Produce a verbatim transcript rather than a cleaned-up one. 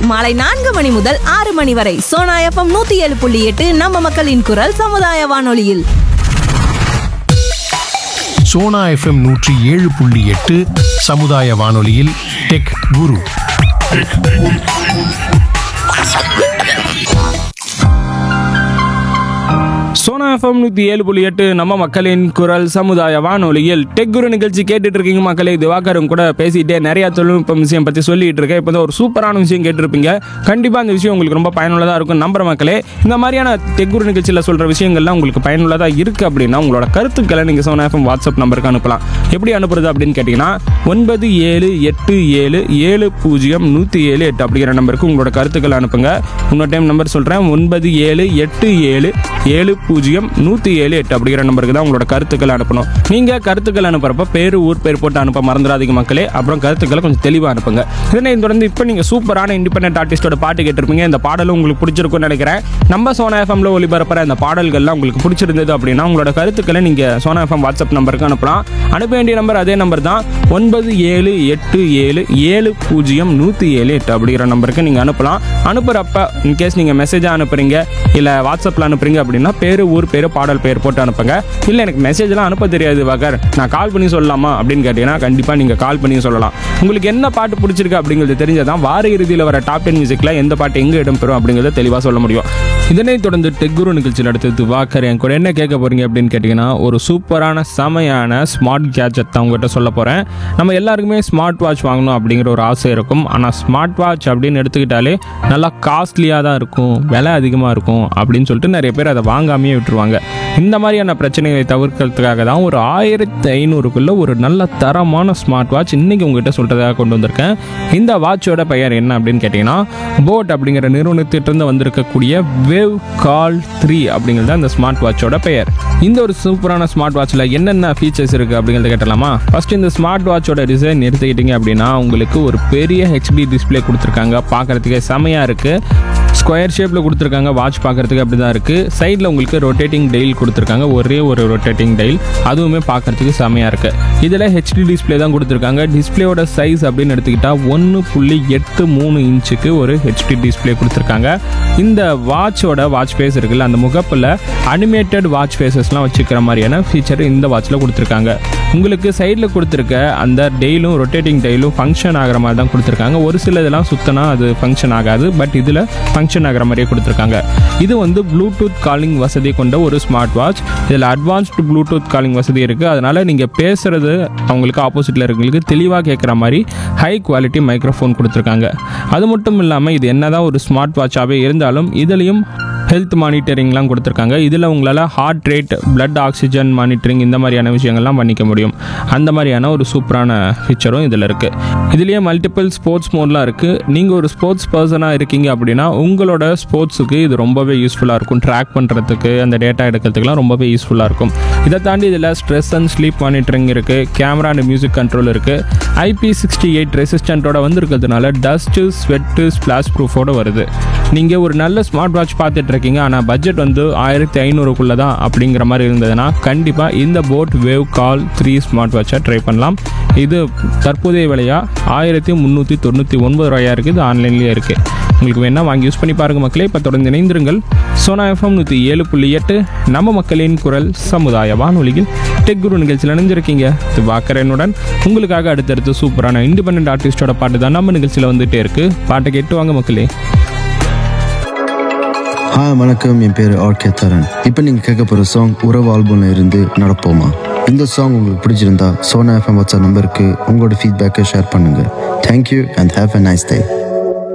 மாலை நான்கு மணி முதல் ஆறு மணி வரை சோனா எஃப்எம் நூத்தி ஏழு புள்ளி எட்டு நம்ம மக்களின் குரல் சமுதாய வானொலியில். சோனா எஃப்எம் நூற்றி ஏழு புள்ளி எட்டு சமுதாய வானொலியில் டெக் குரு. சோனா எஃப்எம் நூற்றி ஏழு புள்ளி எட்டு நம்ம மக்களின் குரல் சமுதாய வானொலியில் டெக் குரு நிகழ்ச்சி கேட்டுட்டு இருக்கீங்க மக்களே. திவாகரும் கூட பேசிட்டே நிறைய தொழில்நுட்ப விஷயம் பற்றி சொல்லிட்டு இருக்கேன். இப்போ ஒரு சூப்பரான விஷயம் கேட்டிருப்பீங்க. கண்டிப்பாக அந்த விஷயம் உங்களுக்கு ரொம்ப பயனுள்ளதாக இருக்கும் நம்புற மக்களே. இந்த மாதிரியான டெக் குரு நிகழ்ச்சியில் சொல்கிற விஷயங்கள்லாம் உங்களுக்கு பயனுள்ளதாக இருக்குது அப்படின்னா உங்களோட கருத்துக்களை நீங்கள் சோனா எஃப்எம் வாட்ஸ்அப் நம்பருக்கு அனுப்பலாம். எப்படி அனுப்புறது அப்படின்னு கேட்டிங்கன்னா ஒன்பது ஏழு எட்டு ஏழு ஏழு பூஜ்ஜியம் நூற்றி ஏழு எட்டு அப்படிங்கிற நம்பருக்கு உங்களோட கருத்துக்களை அனுப்புங்க. இன்னொரு டைம் நம்பர் சொல்கிறேன், ஒன்பது ஏழு எட்டு ஏழு ஏழு பூஜ்ஜியம் நூற்றி ஏழு எட்டு அப்படிங்கிற நம்பருக்கு தான் உங்களோட கருத்துக்களை அனுப்பணும். நீங்கள் கருத்துக்கள் அனுப்புறப்ப பேர் ஊர் பேர் போட்டு அனுப்ப மறந்துடாதீங்க மக்களே. அப்புறம் கருத்துக்களை கொஞ்சம் தெளிவாக அனுப்புங்க. இதனை தொடர்ந்து இப்போ நீங்கள் சூப்பரான இண்டிபெண்டன்ட் ஆர்டிஸ்டோட பாட்டு கேட்டிருப்பீங்க. இந்த பாடலும் உங்களுக்கு பிடிச்சிருக்கும்னு நினைக்கிறேன். நம்ம சோனா எஃப்எம்ல ஒளிபரப்புற இந்த பாடல்கள்லாம் உங்களுக்கு பிடிச்சிருந்தது அப்படின்னா உங்களோட கருத்துக்களை நீங்கள் சோனா எஃப்எம் வாட்ஸ்அப் நம்பருக்கு அனுப்பலாம். அனுப்ப வேண்டிய நம்பர் அதே நம்பர் தான், ஒன்பது ஏழு எட்டு ஏழு ஏழு பூஜ்ஜியம் நூற்றி ஏழு எட்டு அப்படிங்கிற நம்பருக்கு நீங்கள் அனுப்பலாம். அனுப்புகிறப்ப இன்கேஸ் நீங்கள் மெசேஜாக அனுப்புறீங்க இல்லை வாட்ஸ்அப்பில் அனுப்புறீங்க அப்படின்னா பேர் ஊர் பேர் பாடல் பேர் போட்டு அனுப்புங்க. இல்லை எனக்கு மெசேஜ்லாம் அனுப்ப தெரியாது வாகர், நான் கால் பண்ணி சொல்லலாமா அப்படின்னு கேட்டீங்கன்னா கண்டிப்பாக நீங்கள் கால் பண்ணி சொல்லலாம். உங்களுக்கு என்ன பாட்டு பிடிச்சிருக்கு அப்படிங்கிறது தெரிஞ்சதான் வார இறுதியில் வர டாப் டென் மியூசிக்கில் எந்த பாட்டு எங்கே இடம்பெறும் அப்படிங்கிறத தெளிவாக சொல்ல முடியும். இதனைத் தொடர்ந்து டெக் குரு நிகழ்ச்சியில் அடுத்தது வாக்கர் என் கூட என்ன கேட்க போகிறீங்க அப்படின்னு கேட்டிங்கன்னா ஒரு சூப்பரான செமையான ஸ்மார்ட் கேஜெட் தான் உங்கள்கிட்ட சொல்ல போகிறேன். நம்ம எல்லாருக்குமே ஸ்மார்ட் வாட்ச் வாங்கணும் அப்படிங்கிற ஒரு ஆசை இருக்கும். ஆனால் ஸ்மார்ட் வாட்ச் அப்படின்னு எடுத்துக்கிட்டாலே நல்லா காஸ்ட்லியாக தான் இருக்கும், விலை அதிகமாக இருக்கும் அப்படின்னு சொல்லிட்டு நிறைய பேர் அதை வாங்காமையே விட்டுருவாங்க. இந்த மாதிரியான பிரச்சனைகளை தவிர்க்கிறதுக்காக தான் ஒரு ஆயிரத்தி ஐநூறுக்குள்ள ஒரு நல்ல தரமான ஸ்மார்ட் வாட்ச் இன்னைக்கு உங்ககிட்ட சொல்றதாக கொண்டு வந்திருக்கேன். இந்த வாட்சோட பெயர் என்ன அப்படின்னு கேட்டீங்கன்னா போட் அப்படிங்கிற நிறுவனத்திலிருந்து வந்திருக்கக்கூடிய வேவ் கால் த்ரீ அப்படிங்கிறது அந்த ஸ்மார்ட் வாட்சோட பெயர். இந்த ஒரு சூப்பரான ஸ்மார்ட் வாட்சில் என்னென்ன ஃபீச்சர்ஸ் இருக்கு அப்படிங்கிறத கேட்டலாமா? ஃபர்ஸ்ட் இந்த ஸ்மார்ட் வாட்சோட டிசைன் எடுத்துக்கிட்டீங்க அப்படின்னா உங்களுக்கு ஒரு பெரிய ஹெச்டி டிஸ்பிளே கொடுத்துருக்காங்க. பார்க்கறதுக்கே செமையா இருக்கு. ஸ்கொயர் ஷேப்பில் கொடுத்துருக்காங்க. வாட்ச் பார்க்குறதுக்கு அப்படி தான் இருக்குது. சைடில் உங்களுக்கு ரொட்டேட்டிங் டெயில் கொடுத்துருக்காங்க, ஒரே ஒரு ரொட்டேட்டிங் டெயில், அதுவுமே பார்க்குறதுக்கு செமையாக இருக்குது. இதில் ஹெச்டி டிஸ்பிளே தான் கொடுத்துருக்காங்க. டிஸ்பிளேயோட சைஸ் அப்படின்னு எடுத்துக்கிட்டால் ஒன்று புள்ளி எட்டு மூணு இன்ச்சுக்கு ஒரு ஹெச்டி டிஸ்பிளே கொடுத்துருக்காங்க. இந்த வாட்சோட வாட்ச் ஃபேஸ் இருக்குல்ல, அந்த முகப்பில் அனிமேட்டட் வாட்ச் ஃபேஸஸ்லாம் வச்சுக்கிற மாதிரியான ஃபீச்சர் இந்த வாட்சில் கொடுத்துருக்காங்க. உங்களுக்கு சைடில் கொடுத்துருக்க அந்த டெய்லும் ரொட்டேட்டிங் டெய்லும் ஃபங்க்ஷன் ஆகிற மாதிரி தான் கொடுத்துருக்காங்க. ஒரு சில இதெல்லாம் சுத்தனா அது ஃபங்க்ஷன் ஆகாது, பட் இதில் ஃபங்க்ஷன் ஆகிற மாதிரியே கொடுத்துருக்காங்க. இது வந்து ப்ளூடூத் காலிங் வசதி கொண்ட ஒரு ஸ்மார்ட் வாட்ச். இதில் அட்வான்ஸ்டு ப்ளூடூத் காலிங் வசதி இருக்குது. அதனால் நீங்கள் பேசுகிறது அவங்களுக்கு ஆப்போசிட்டில் இருக்கிறவங்களுக்கு தெளிவாக கேட்குற மாதிரி ஹை குவாலிட்டி மைக்ரோஃபோன் கொடுத்துருக்காங்க. அது மட்டும் இல்லாமல் இது என்னதான் ஒரு ஸ்மார்ட் வாட்சாகவே இருந்தாலும் இதுலேயும் ஹெல்த் மானிட்டரிங்லாம் கொடுத்துருக்காங்க. இதில் உங்களால் heart rate, blood oxygen monitoring இந்த மாதிரியான விஷயங்கள்லாம் பண்ணிக்க முடியும். அந்த மாதிரியான ஒரு சூப்பரான ஃபீச்சரும் இதில் இருக்குது. இதுலேயே மல்டிபிள் ஸ்போர்ட்ஸ் மோட்லாம் இருக்குது. நீங்கள் ஒரு ஸ்போர்ட்ஸ் பர்சனாக இருக்கீங்க அப்படின்னா உங்களோட ஸ்போர்ட்ஸுக்கு இது ரொம்பவே யூஸ்ஃபுல்லாக இருக்கும். ட்ராக் பண்ணுறதுக்கு, அந்த டேட்டா எடுக்கிறதுக்குலாம் ரொம்பவே யூஸ்ஃபுல்லாக இருக்கும். இதை தாண்டி இதில் ஸ்ட்ரெஸ் அண்ட் ஸ்லீப் மானிட்டரிங் இருக்குது. கேமரா அண்ட் மியூசிக் கண்ட்ரோல் இருக்குது. IP sixty eight ரெசிஸ்டண்ட்டோட வந்துருக்கிறதுனால dust, ஸ்வெட்டு, splash ப்ரூஃபோடு வருது. நீங்கள் ஒரு நல்ல ஸ்மார்ட் வாட்ச் பார்த்துட்டு இருக்கீங்க, ஆனால் பட்ஜெட் வந்து ஆயிரத்தி ஐநூறுக்குள்ளே தான் அப்படிங்கிற மாதிரி இருந்ததுன்னா கண்டிப்பாக இந்த போட் வேவ் கால் த்ரீ ஸ்மார்ட் வாட்சை ட்ரை பண்ணலாம். இது தற்போதைய விலையாக ஆயிரத்தி முந்நூற்றி தொண்ணூற்றி ஒன்பது ரூபாயாக இருக்குது. இது ஆன்லைன்லேயே இருக்குது. உங்களுக்கு வேணால் வாங்கி யூஸ் பண்ணி பாருங்கள் மக்களே. இப்போ தொடர்ந்து இணைந்திருங்கள். சோனா எஃப்எம் நூற்றி ஏழு புள்ளி எட்டு நம்ம மக்களின் குரல் சமுதாய வானொலியில் டெக் குரு நிகழ்ச்சியில் இணைஞ்சிருக்கீங்க. இது வாக்கரனுடன் உங்களுக்காக அடுத்தடுத்து சூப்பரான இண்டிபெண்டன்ட் ஆர்டிஸ்டோட பாட்டு தான் நம்ம நிகழ்ச்சியில் வந்துகிட்டே இருக்குது. பாட்டை கேட்டு வாங்க மக்களே. ஹாய் வணக்கம், என் பேர் ஆர்கே தரன். இப்போ நீங்கள் கேட்க போகிற சாங் உறவு ஆல்பம்ல இருந்து நடப்போமா. இந்த சாங் உங்களுக்கு பிடிச்சிருந்தா சோனா எஃப்எம் வாட்ஸ்அப் நம்பருக்கு உங்களோட ஃபீட்பேக்கை ஷேர் பண்ணுங்கள். Thank you and have a nice day.